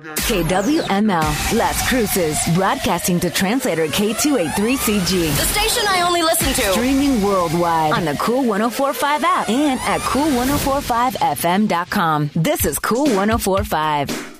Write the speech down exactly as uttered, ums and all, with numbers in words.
K W M L, Las Cruces, broadcasting to translator K two eighty-three C G. The station I only listen to. Streaming worldwide on the Cool ten forty-five app and at cool ten forty-five F M dot com. This is Cool ten forty-five.